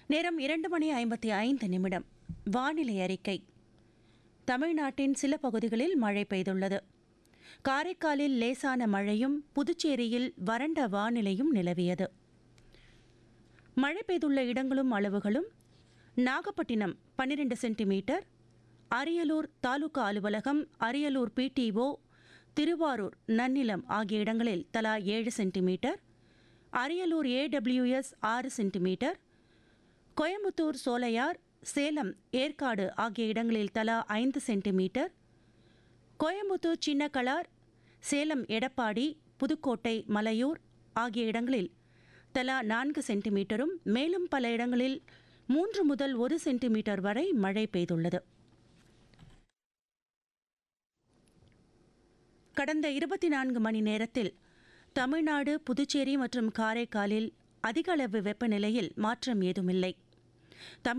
நேரம் 2:55. வானிலை அறிக்கை. தமிழ்நாட்டின் சில பகுதிகளில் மழை பெய்துள்ளது. காரைக்காலில் லேசான மழையும் புதுச்சேரியில் வறண்ட வானிலையும் நிலவியது. மழை பெய்துள்ள இடங்களும் அளவுகளும்: நாகப்பட்டினம் 12 சென்டிமீட்டர், அரியலூர் தாலுகா அலுவலகம், அரியலூர் PTO, திருவாரூர் நன்னிலம் ஆகிய இடங்களில் தலா 7 centimetre, Ariyalur AWS 6 centimetre, Coimbatore Sholayar, Salem Yercaud ஆகிய இடங்களில் தலா 5 சென்டிமீட்டர், கோயம்புத்தூர் சின்னக்கலார், சேலம் எடப்பாடி, புதுக்கோட்டை மலையூர் ஆகிய இடங்களில் தலா 4 சென்டிமீட்டரும், மேலும் பல இடங்களில் 3 முதல் 1 சென்டிமீட்டர் வரை மழை பெய்துள்ளது. கடந்த 24 மணி நேரத்தில் தமிழ்நாடு, புதுச்சேரி மற்றும் காரைக்காலில் அதிக அளவு வெப்பநிலையில் மாற்றம் ஏதுமில்லை.